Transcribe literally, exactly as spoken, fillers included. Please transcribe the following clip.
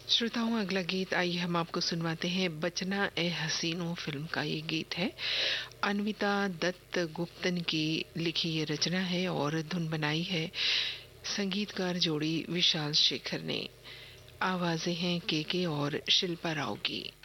श्रोताओं, अगला गीत आइए हम आपको सुनवाते हैं। बचना ए हसीनों फिल्म का ये गीत है। अन्विता दत्त गुप्तन की लिखी ये रचना है और धुन बनाई है संगीतकार जोड़ी विशाल शेखर ने। आवाजें हैं के के और शिल्पा राव की।